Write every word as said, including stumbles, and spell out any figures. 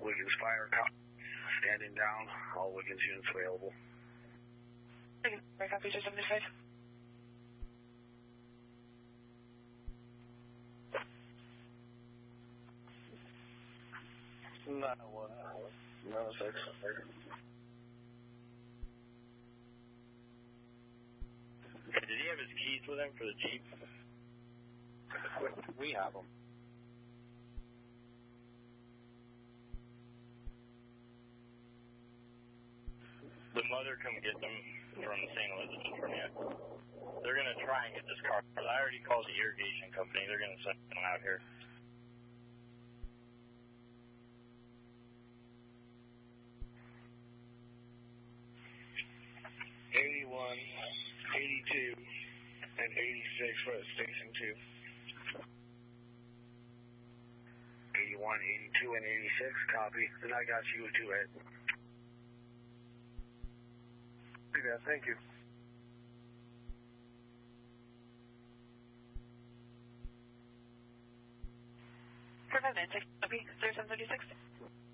Wiggins Fire, standing down, all Wiggins units available. Wiggins Fire, copy two seventy-five. nine oh one, nine oh six. Did he have his keys with him for the Jeep? We have them. The mother come get them from Saint Elizabeth from you. They're going to try and get this car. I already called the irrigation company. They're going to send them out here. eighty-one, eighty-two, and eighty-six for station two. eighty-one, eighty-two, and eighty-six, copy. And I got you with two head. Yeah, thank you. Perfect, copy. thirty-seven thirty-six.